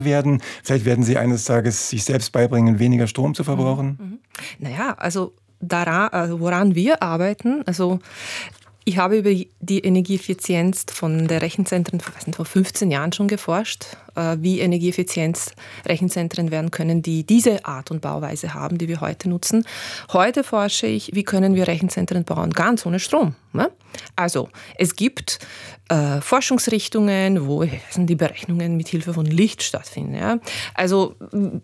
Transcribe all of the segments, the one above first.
werden? Vielleicht werden Sie eines Tages sich selbst beibringen, weniger Strom zu verbrauchen? Naja, also woran wir arbeiten, also ich habe über die Energieeffizienz von der Rechenzentren vor 15 Jahren schon geforscht, wie energieeffizient Rechenzentren werden können, die diese Art und Bauweise haben, die wir heute nutzen. Heute forsche ich, wie können wir Rechenzentren bauen, ganz ohne Strom. Ne? Also es gibt Forschungsrichtungen, wo die Berechnungen mit Hilfe von Licht stattfinden. Ja? Also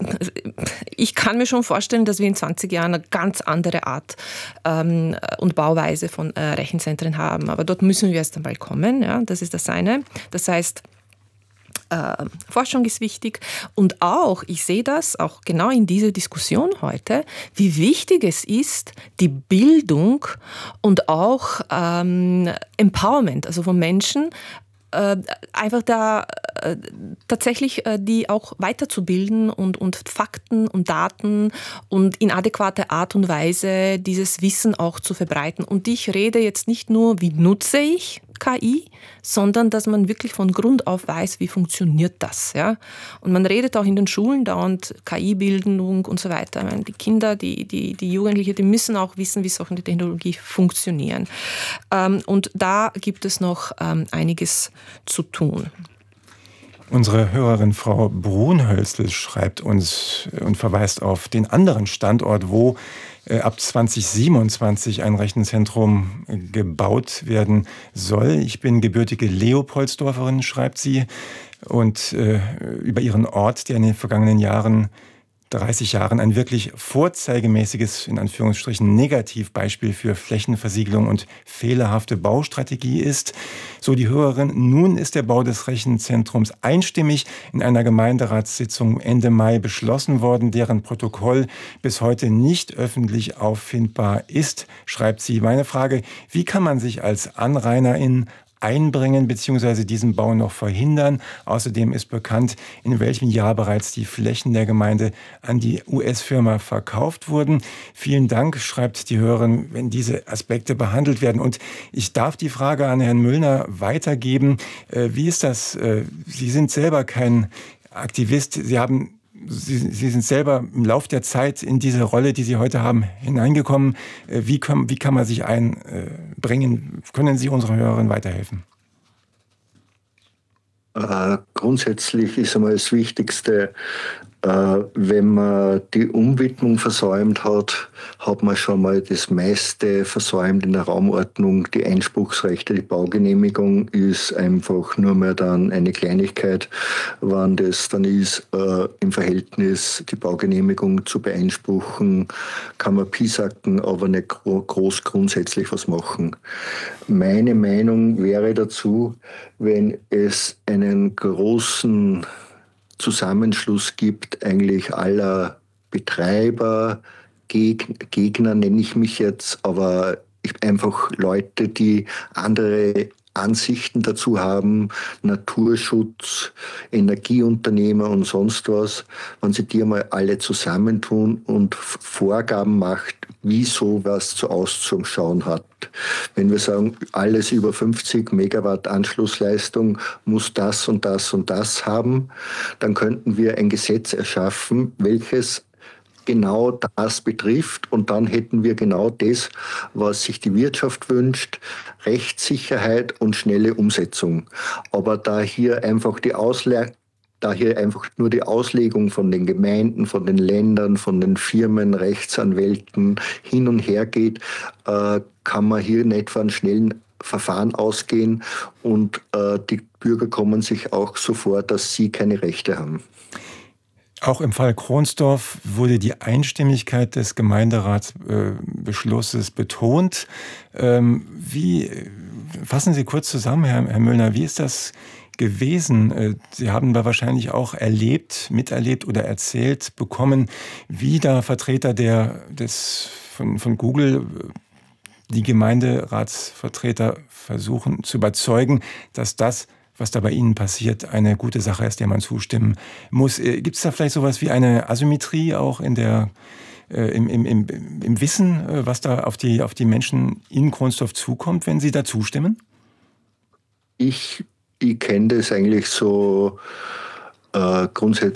ich kann mir schon vorstellen, dass wir in 20 Jahren eine ganz andere Art und Bauweise von Rechenzentren haben. Aber dort müssen wir erst einmal kommen. Ja? Das ist das eine. Das heißt, Forschung ist wichtig und auch, ich sehe das auch genau in dieser Diskussion heute, wie wichtig es ist, die Bildung und auch Empowerment, also von Menschen, einfach da tatsächlich die auch weiterzubilden und Fakten und Daten und in adäquater Art und Weise dieses Wissen auch zu verbreiten. Und ich rede jetzt nicht nur, wie nutze ich KI, sondern dass man wirklich von Grund auf weiß, wie funktioniert das. Ja? Und man redet auch in den Schulen dauernd KI-Bildung und so weiter. Ich meine, die Kinder, die Jugendlichen, die müssen auch wissen, wie solche Technologie funktionieren. Und da gibt es noch einiges zu tun. Unsere Hörerin Frau Brunhölzl schreibt uns und verweist auf den anderen Standort, wo ab 2027 ein Rechenzentrum gebaut werden soll. Ich bin gebürtige Leopoldsdorferin, schreibt sie, und über ihren Ort, der in den vergangenen 30 Jahren ein wirklich vorzeigemäßiges, in Anführungsstrichen, Negativbeispiel für Flächenversiegelung und fehlerhafte Baustrategie ist. So die Hörerin, nun ist der Bau des Rechenzentrums einstimmig in einer Gemeinderatssitzung Ende Mai beschlossen worden, deren Protokoll bis heute nicht öffentlich auffindbar ist, schreibt sie. Meine Frage, wie kann man sich als Anrainerin einbringen bzw. diesen Bau noch verhindern? Außerdem ist bekannt, in welchem Jahr bereits die Flächen der Gemeinde an die US-Firma verkauft wurden. Vielen Dank, schreibt die Hörerin, wenn diese Aspekte behandelt werden. Und ich darf die Frage an Herrn Müllner weitergeben. Wie ist das? Sie sind selber kein Aktivist. Sie sind selber im Lauf der Zeit in diese Rolle, die Sie heute haben, hineingekommen. Wie kann man sich einbringen? Können Sie unserer Hörerin weiterhelfen? Grundsätzlich ist einmal das Wichtigste, wenn man die Umwidmung versäumt hat, hat man schon mal das meiste versäumt in der Raumordnung. Die Einspruchsrechte, die Baugenehmigung ist einfach nur mehr dann eine Kleinigkeit, wann das dann ist, im Verhältnis die Baugenehmigung zu beeinspruchen, kann man piesacken, aber nicht groß grundsätzlich was machen. Meine Meinung wäre dazu, wenn es einen großen Zusammenschluss gibt, eigentlich aller Betreiber, Gegner nenne ich mich jetzt, aber einfach Leute, die andere Ansichten dazu haben, Naturschutz, Energieunternehmer und sonst was, wenn sie die mal alle zusammentun und Vorgaben macht, wie sowas zu auszuschauen hat. Wenn wir sagen, alles über 50 Megawatt Anschlussleistung muss das und das und das haben, dann könnten wir ein Gesetz erschaffen, welches genau das betrifft, und dann hätten wir genau das, was sich die Wirtschaft wünscht, Rechtssicherheit und schnelle Umsetzung. Aber da hier einfach nur die Auslegung von den Gemeinden, von den Ländern, von den Firmen, Rechtsanwälten hin und her geht, kann man hier nicht von schnellen Verfahren ausgehen, und die Bürger kommen sich auch so vor, dass sie keine Rechte haben. Auch im Fall Kronsdorf wurde die Einstimmigkeit des Gemeinderatsbeschlusses betont. Fassen Sie kurz zusammen, Herr Müllner, wie ist das gewesen? Sie haben da wahrscheinlich auch miterlebt oder erzählt bekommen, wie da Vertreter von Google die Gemeinderatsvertreter versuchen zu überzeugen, dass das, was da bei Ihnen passiert, eine gute Sache ist, der man zustimmen muss. Gibt es da vielleicht sowas wie eine Asymmetrie auch im Wissen, was da auf die Menschen in Kronsdorf zukommt, wenn sie da zustimmen? Ich kenne das eigentlich so grundsätzlich